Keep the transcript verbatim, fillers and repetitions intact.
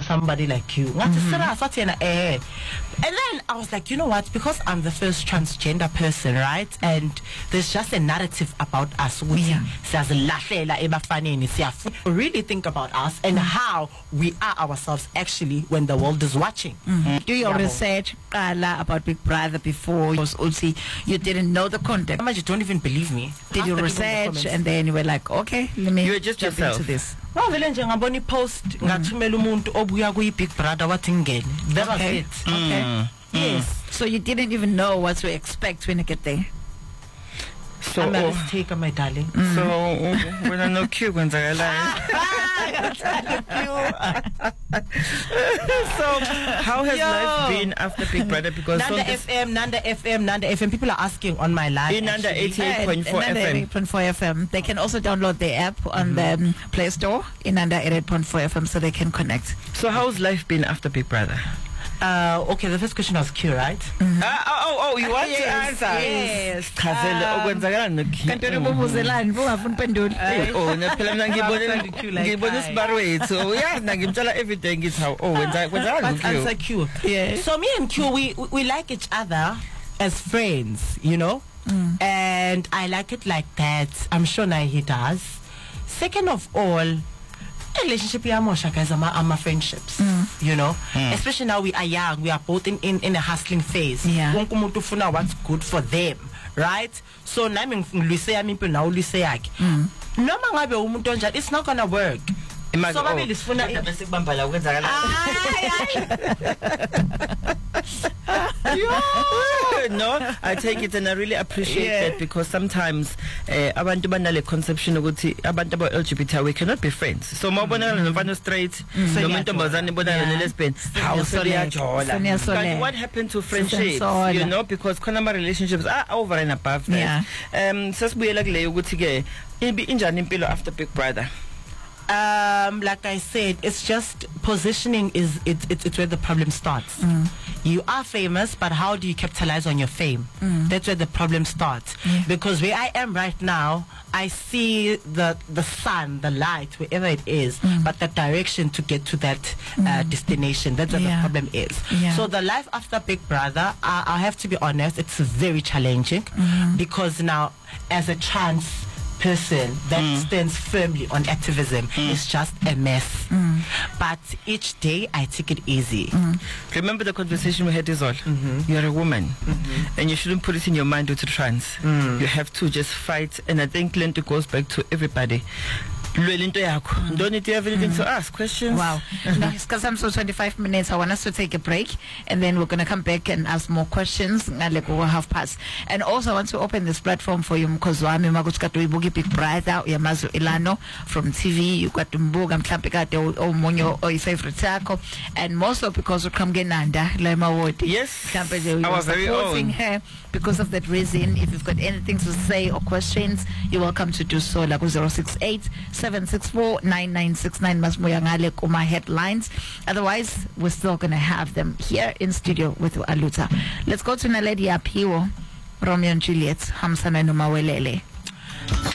somebody like you. Mm-hmm. And then I was like, you know what? Because I'm the first transgender person, right? And there's just a narrative about us. We really think about us and how we are ourselves actually when the world is watching. Mm-hmm. Do your research Kala, about Big Brother before you didn't know the content? You don't even believe me. Did you research and then you were like, okay, let me you were just jump yourself. into this? Well, vele nje ngabona post ngathumela umuntu obuya kuyi Big Brother wathi ngene. That was Okay. it. Okay. Mm. Yes. So you didn't even know what to expect when you get there. So I'm a oh, risk taker, my darling. so oh, when I know Q kwenzakalayo. So how has Yo. life been after Big Brother? Because Nanda so F M, Nanda F M, Nanda F M. People are asking on my live. in Nanda actually. eighty-eight point four F M. eighty-eight point four F M. They can also download the app on mm-hmm. the um, Play Store in under eighty-eight point four F M so they can connect. So how's life been after Big Brother? Uh, okay, the first question was Q, right? Mm-hmm. Uh, oh, oh, oh, you want Yes, to answer? yes. Chazela okwenzakala noKi. Kanti ubuzelani bungafuni pendula. Oh, na phela mina ngibone ngibone isibaro wethu. Yeah, na ngimtshela everyday ngithi how oh wenza kwenzakala But answer noKi. Q. Yes. So me and Q, we we like each other as friends, you know, Mm. and I like it like that. I'm sure now he does. Second of all, relationship yamosha guys are my, are my friendships, Mm. you know, Mm. especially now we are young, we are both in in, in a hustling phase. Yeah. Wonke umuntu ufuna what's good for them, right? So nami ngilwise yami impilo nawe ulwise yakhe. Mm. Noma ngabe umuntu onjani, it's not gonna work. So babili sifuna bese kubamba la kwenzakala. No, I take it and I really appreciate Yeah. that because sometimes uh, abantu banale conception ukuthi abantu aba L G B T we cannot be friends. So mawubonakala nomfana straight noma intombazane ibonakala Yeah. lesbian how sebeyajola. Seniyasola. But what happened to friendships? Seniyasola. You know, because khona ama relationships are over and above that. Yeah. Um sasibuyela kuleyo ukuthi ke ibi injani impilo after Big Brother? Um, like I said, it's just positioning is it, it, it's where the problem starts. Mm. You are famous, but how do you capitalize on your fame? Mm. That's where the problem starts. Yeah. Because where I am right now, I see the the sun, the light, wherever it is, Mm. but the direction to get to that uh, Mm. destination. That's where Yeah. the problem is. Yeah. So the life after Big Brother, I, I have to be honest, it's very challenging Mhm. because now, as a trans person that Mm. stands firmly on activism Mm. is just a mess. Mm. But each day I take it easy. Mm. Remember the conversation we had is all. Mm-hmm. You're a woman Mm-hmm. and you shouldn't put it in your mind to trans. Mm. You have to just fight, and I think Lento goes back to everybody. Mm. Don't need to have anything mm. to ask questions. Wow. No, it's because I'm so twenty-five minutes. I want us to take a break and then we're going to come back and ask more questions. Like we'll have pass. And also I want to open this platform for you because wami makuchikatu ibuki Big Brother uyamazo Ilano from T V. You got to mbuga mhlambe kade omunyo or your favorite taco. And most of because we come genanda Lema Wodi. Yes. Mhlambe Our very supporting own. her because of that reason. If you've got anything to say or questions, you're welcome to do so. Like zero six eight seven six four nine nine six nine Masmuyangale Kuma headlines. Otherwise, we're still going to have them here in studio with Aluta. Let's go to Naledi Apiwo, Romeo and Juliet, Hamsana Numawelele.